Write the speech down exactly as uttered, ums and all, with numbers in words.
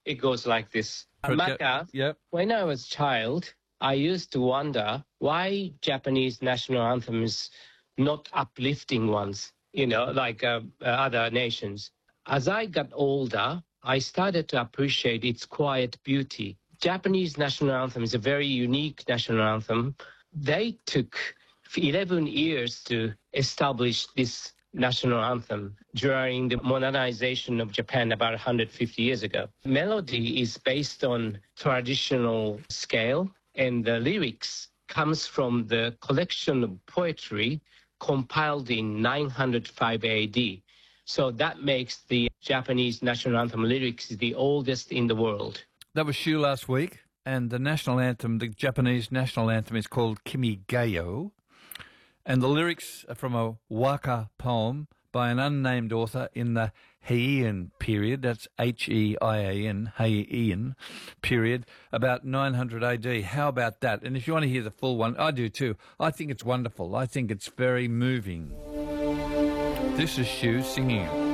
It goes like this. Okay. Maka, Yep. when I was a child, I used to wonder why Japanese national anthem is not uplifting ones, you know, like uh, uh, other nations. As I got older, I started to appreciate its quiet beauty. Japanese national anthem is a very unique national anthem. They took eleven years to establish this national anthem during the modernization of Japan about one hundred fifty years ago. Melody is based on traditional scale, and the lyrics comes from the collection of poetry compiled in nine hundred five A D. So that makes the Japanese national anthem lyrics the oldest in the world. That was Shu last week, and the national anthem, the Japanese national anthem, is called Kimigayo, and the lyrics are from a waka poem by an unnamed author in the Heian period, that's H E I A N, Heian period, about nine hundred A D. How about that? And if you want to hear the full one, I do too. I think it's wonderful. I think it's very moving. This is Shu singing it.